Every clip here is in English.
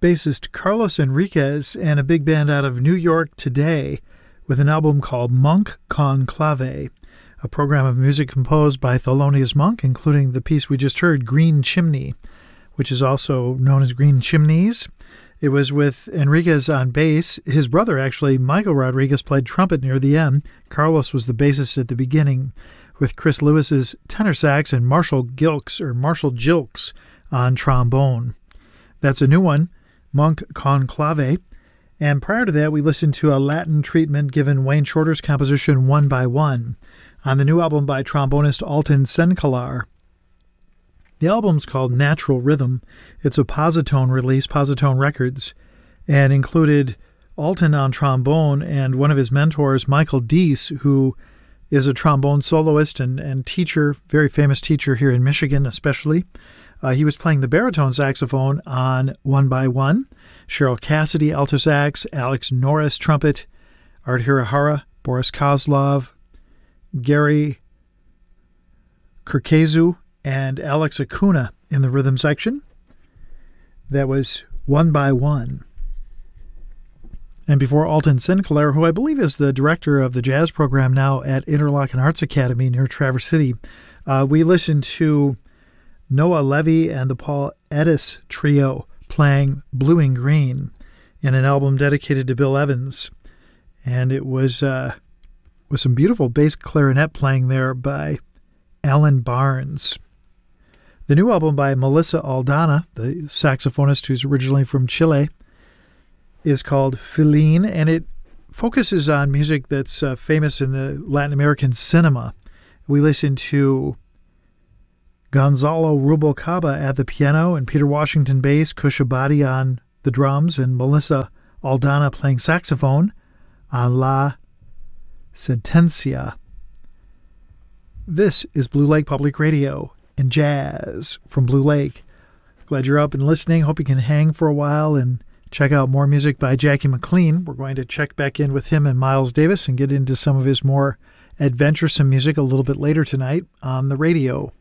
bassist Carlos Enriquez and a big band out of New York today with an album called Monk Conclave, a program of music composed by Thelonious Monk, including the piece we just heard, Green Chimney, which is also known as Green Chimneys. It was with Enriquez on bass. His brother, actually, Michael Rodriguez, played trumpet near the end. Carlos was the bassist at the beginning, with Chris Lewis's tenor sax and Marshall Gilks on trombone. That's a new one, Monk Conclave. And prior to that, we listened to a Latin treatment given Wayne Shorter's composition One by One on the new album by trombonist Alton Senkelar. The album's called Natural Rhythm. It's a Positone release, Positone Records, and included Alton on trombone and one of his mentors, Michael Deese, who is a trombone soloist and teacher, very famous teacher here in Michigan especially. He was playing the baritone saxophone on One by One, Cheryl Cassidy, alto sax, Alex Norris, trumpet, Art Hirahara, Boris Kozlov, Gary Kurkezu, and Alex Acuna in the rhythm section. That was One by One. And before Alton Senkelar, who I believe is the director of the jazz program now at Interlochen Arts Academy near Traverse City, we listened to Noah Levy and the Paul Edis Trio playing Blue and Green in an album dedicated to Bill Evans. And it was with some beautiful bass clarinet playing there by Alan Barnes. The new album by Melissa Aldana, the saxophonist who's originally from Chile, is called Feline, and it focuses on music that's famous in the Latin American cinema. We listened to Gonzalo Rubalcaba at the piano and Peter Washington bass, Kushabati on the drums, and Melissa Aldana playing saxophone on La Sentencia. This is Blue Lake Public Radio and jazz from Blue Lake. Glad you're up and listening. Hope you can hang for a while and check out more music by Jackie McLean. We're going to check back in with him and Miles Davis and get into some of his more adventuresome music a little bit later tonight on the radio.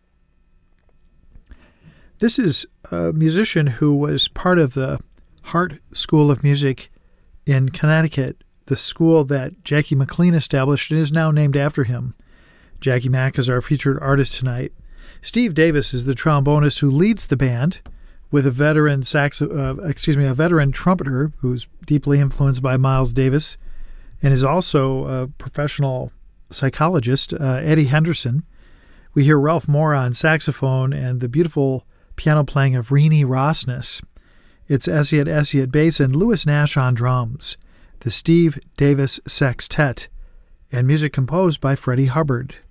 This is a musician who was part of the Hart School of Music in Connecticut, the school that Jackie McLean established and is now named after him. Jackie Mack is our featured artist tonight. Steve Davis is the trombonist who leads the band, with a veteran veteran trumpeter who's deeply influenced by Miles Davis, and is also a professional psychologist, Eddie Henderson. We hear Ralph Moore on saxophone and the beautiful piano playing of Renee Rossness. It's Essiet bass and Lewis Nash on drums. The Steve Davis Sextet, and music composed by Freddie Hubbard.